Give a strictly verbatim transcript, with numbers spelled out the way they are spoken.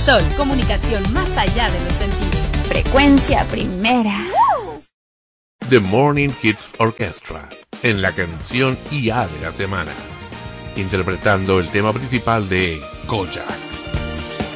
Sol, comunicación más allá de los sentidos. Frecuencia primera. The Morning Hits Orchestra, en la canción I A de la semana, interpretando el tema principal de Kojak.